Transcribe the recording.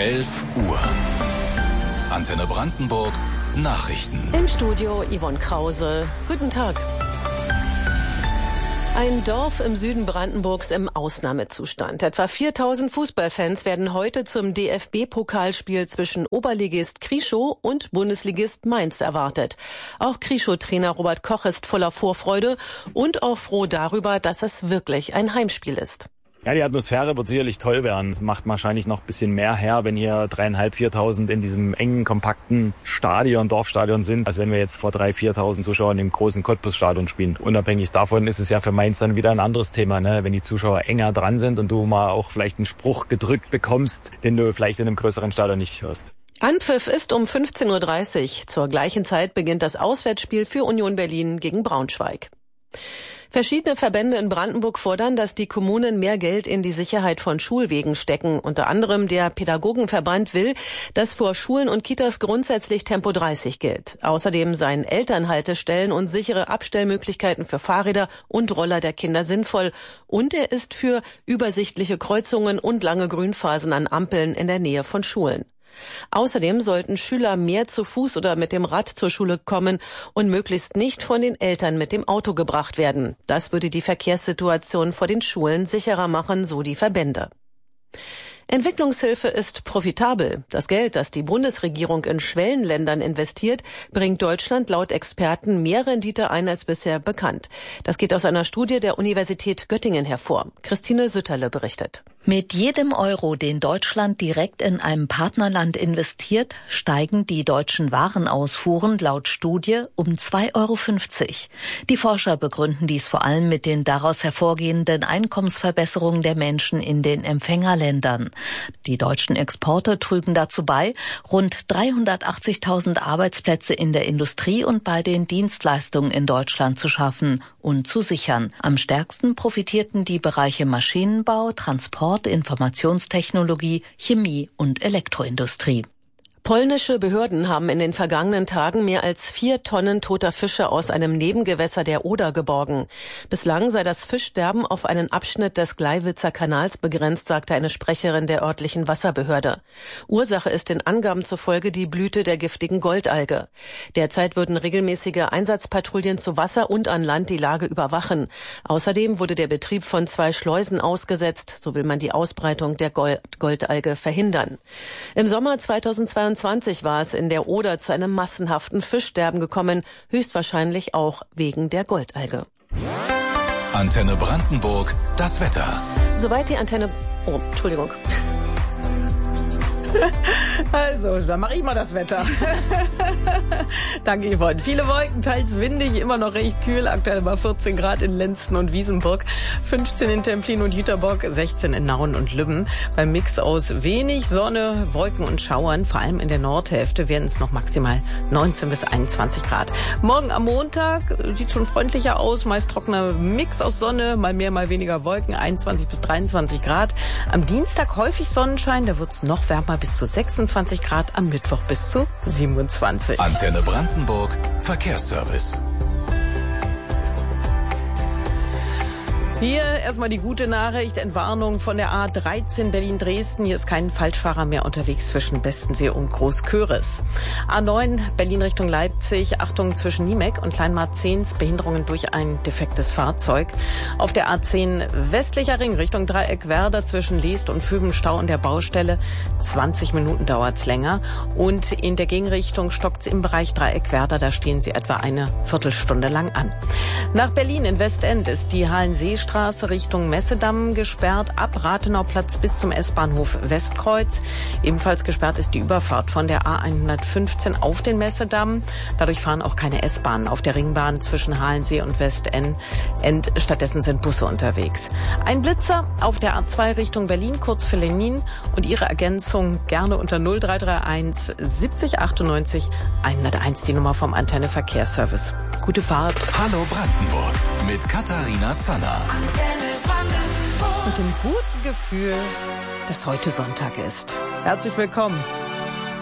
11 Uhr. Antenne Brandenburg Nachrichten. Im Studio Yvonne Krause. Guten Tag. Ein Dorf im Süden Brandenburgs im Ausnahmezustand. Etwa 4000 Fußballfans werden heute zum DFB-Pokalspiel zwischen Oberligist Krieschow und Bundesligist Mainz erwartet. Auch Krieschow-Trainer Robert Koch ist voller Vorfreude und auch froh darüber, dass es wirklich ein Heimspiel ist. Ja, die Atmosphäre wird sicherlich toll werden. Es macht wahrscheinlich noch ein bisschen mehr her, wenn hier 3.500, 4.000 in diesem engen, kompakten Dorfstadion sind, als wenn wir jetzt vor 3.000, 4.000 Zuschauern im großen Cottbus-Stadion spielen. Unabhängig davon ist es ja für Mainz dann wieder ein anderes Thema, ne? Wenn die Zuschauer enger dran sind und du mal auch vielleicht einen Spruch gedrückt bekommst, den du vielleicht in einem größeren Stadion nicht hörst. Anpfiff ist um 15.30 Uhr. Zur gleichen Zeit beginnt das Auswärtsspiel für Union Berlin gegen Braunschweig. Verschiedene Verbände in Brandenburg fordern, dass die Kommunen mehr Geld in die Sicherheit von Schulwegen stecken. Unter anderem der Pädagogenverband will, dass vor Schulen und Kitas grundsätzlich Tempo 30 gilt. Außerdem seien Elternhaltestellen und sichere Abstellmöglichkeiten für Fahrräder und Roller der Kinder sinnvoll. Und er ist für übersichtliche Kreuzungen und lange Grünphasen an Ampeln in der Nähe von Schulen. Außerdem sollten Schüler mehr zu Fuß oder mit dem Rad zur Schule kommen und möglichst nicht von den Eltern mit dem Auto gebracht werden. Das würde die Verkehrssituation vor den Schulen sicherer machen, so die Verbände. Entwicklungshilfe ist profitabel. Das Geld, das die Bundesregierung in Schwellenländern investiert, bringt Deutschland laut Experten mehr Rendite ein als bisher bekannt. Das geht aus einer Studie der Universität Göttingen hervor. Christine Sütterle berichtet. Mit jedem Euro, den Deutschland direkt in einem Partnerland investiert, steigen die deutschen Warenausfuhren laut Studie um 2,50 Euro. Die Forscher begründen dies vor allem mit den daraus hervorgehenden Einkommensverbesserungen der Menschen in den Empfängerländern. Die deutschen Exporte trügen dazu bei, rund 380.000 Arbeitsplätze in der Industrie und bei den Dienstleistungen in Deutschland zu schaffen und zu sichern. Am stärksten profitierten die Bereiche Maschinenbau, Transport, Informationstechnologie, Chemie und Elektroindustrie. Polnische Behörden haben in den vergangenen Tagen mehr als 4 Tonnen toter Fische aus einem Nebengewässer der Oder geborgen. Bislang sei das Fischsterben auf einen Abschnitt des Gleiwitzer Kanals begrenzt, sagte eine Sprecherin der örtlichen Wasserbehörde. Ursache ist den Angaben zufolge die Blüte der giftigen Goldalge. Derzeit würden regelmäßige Einsatzpatrouillen zu Wasser und an Land die Lage überwachen. Außerdem wurde der Betrieb von 2 Schleusen ausgesetzt. So will man die Ausbreitung der Goldalge verhindern. Im Sommer 2022 war es in der Oder zu einem massenhaften Fischsterben gekommen, höchstwahrscheinlich auch wegen der Goldalge. Antenne Brandenburg, das Wetter. Soweit die Antenne... Oh, Entschuldigung. Also, dann mache ich mal das Wetter. Danke, Yvonne. Viele Wolken, teils windig, immer noch recht kühl. Aktuell bei 14 Grad in Lenzen und Wiesenburg, 15 in Templin und Jüterbock, 16 in Nauen und Lübben. Beim Mix aus wenig Sonne, Wolken und Schauern, vor allem in der Nordhälfte, werden es noch maximal 19 bis 21 Grad. Morgen am Montag sieht schon freundlicher aus, meist trockener Mix aus Sonne, mal mehr, mal weniger Wolken, 21 bis 23 Grad. Am Dienstag häufig Sonnenschein, da wird es noch wärmer, bis zu 26 Grad, am Mittwoch bis zu 27. Antenne Brandenburg, Verkehrsservice. Hier erstmal die gute Nachricht, Entwarnung von der A13 Berlin-Dresden. Hier ist kein Falschfahrer mehr unterwegs zwischen Bestensee und Großköris. A9 Berlin Richtung Leipzig, Achtung zwischen Niemek und Kleinmarz-Zehns, Behinderungen durch ein defektes Fahrzeug. Auf der A10 westlicher Ring Richtung Dreieck Werder zwischen Leest und Föben Stau an der Baustelle. 20 Minuten dauert's länger. Und in der Gegenrichtung stockt's im Bereich Dreieck Werder, da stehen sie etwa eine Viertelstunde lang an. Nach Berlin in Westend ist die Hallenseestraße Richtung Messedamm gesperrt, ab Rathenauplatz bis zum S-Bahnhof Westkreuz. Ebenfalls gesperrt ist die Überfahrt von der A115 auf den Messedamm. Dadurch fahren auch keine S-Bahnen auf der Ringbahn zwischen Halensee und Westend. Stattdessen sind Busse unterwegs. Ein Blitzer auf der A2 Richtung Berlin, kurz für Lenin. Und Ihre Ergänzung gerne unter 0331 70 98 101, die Nummer vom Antenne Verkehrsservice. Gute Fahrt. Hallo Brandenburg mit Katharina Zanner. Und dem guten Gefühl, dass heute Sonntag ist. Herzlich willkommen.